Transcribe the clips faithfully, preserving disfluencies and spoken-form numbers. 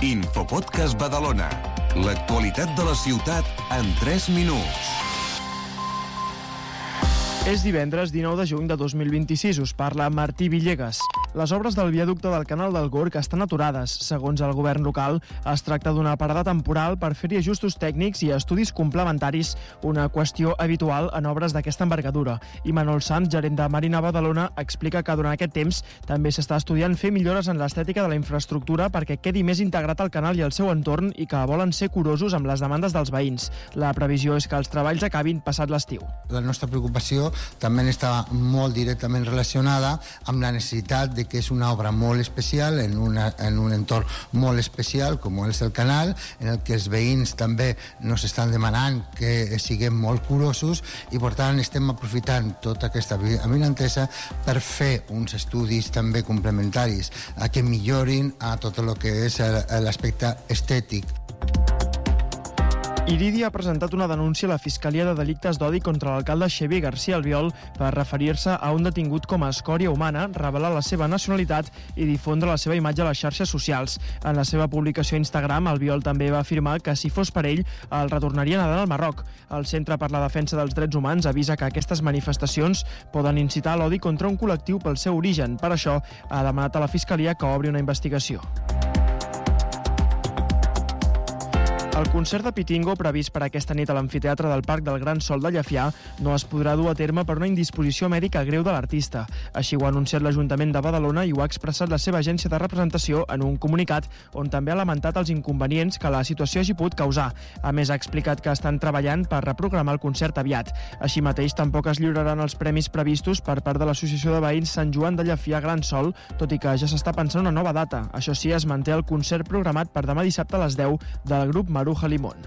Infopodcast Badalona. L'actualitat de la ciutat en tres minuts. És divendres dinou de juny de dos mil vint-i-sis. Us parla Martí Villegas. Les obres del viaducte del canal del Gorg estan aturades. Segons el govern local, es tracta d'una parada temporal per fer-hi ajustos tècnics i estudis complementaris, una qüestió habitual en obres d'aquesta envergadura. I Manol Sanz, gerent de Marina Badalona, explica que durant aquest temps també s'està estudiant fer millores en l'estètica de la infraestructura perquè quedi més integrat al canal i el seu entorn i que volen ser curosos amb les demandes dels veïns. La previsió és que els treballs acabin passat l'estiu. La nostra preocupació també està molt directament relacionada amb la necessitat de que és una obra molt especial en, una, en un entorn molt especial com és el canal, en el que els veïns també nos estan demanant que siguem molt curosos i per tant estem aprofitant tota aquesta avinentesa per fer uns estudis també complementaris a que millorin a tot el que és l'aspecte estètic. Iridi ha presentat una denúncia a la Fiscalia de Delictes d'Odi contra l'alcalde Xavier García Albiol per referir-se a un detingut com a escòria humana, revelar la seva nacionalitat i difondre la seva imatge a les xarxes socials. En la seva publicació a Instagram, Albiol també va afirmar que si fos per ell, el retornaria nedant al Marroc. El Centre per la Defensa dels Drets Humans avisa que aquestes manifestacions poden incitar l'odi contra un col·lectiu pel seu origen. Per això, ha demanat a la Fiscalia que obri una investigació. El concert de Pitingo, previst per aquesta nit a l'amfiteatre del Parc del Gran Sol de Llefià, no es podrà dur a terme per una indisposició mèdica greu de l'artista. Així ho ha anunciat l'Ajuntament de Badalona i ho ha expressat la seva agència de representació en un comunicat on també ha lamentat els inconvenients que la situació hagi pogut causar. A més, ha explicat que estan treballant per reprogramar el concert aviat. Així mateix, tampoc es lliuraran els premis previstos per part de l'Associació de Veïns Sant Joan de Llefià Gran Sol, tot i que ja s'està pensant una nova data. Això sí, es manté el concert programat per demà dissabte a les deu del grup Maruja Limón.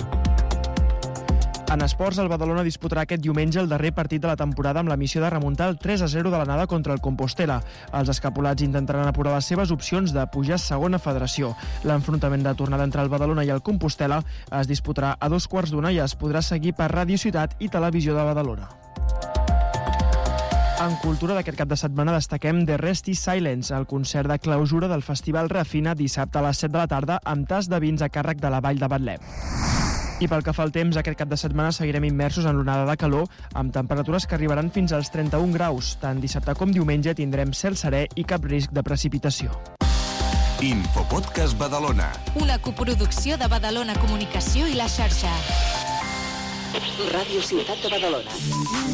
En esports, el Badalona disputarà aquest diumenge el darrer partit de la temporada amb la missió de remuntar el tres a zero de l'anada contra el Compostela. Els escapulats intentaran apurar les seves opcions de pujar a segona federació. L'enfrontament de tornada entre el Badalona i el Compostela es disputarà a dos quarts d'una i es podrà seguir per Ràdio Ciutat i Televisió de Badalona. En cultura d'aquest cap de setmana destaquem The Rest is Silence, el concert de clausura del Festival Reafina dissabte a les set de la tarda amb tas de vins a càrrec de la Vall de Betlem. I pel que fa al temps, aquest cap de setmana seguirem immersos en l'onada de calor amb temperatures que arribaran fins als trenta-un graus. Tant dissabte com diumenge tindrem cel serè i cap risc de precipitació. Infopodcast Badalona. Una coproducció de Badalona Comunicació i la xarxa. Ràdio Ciutat de Badalona.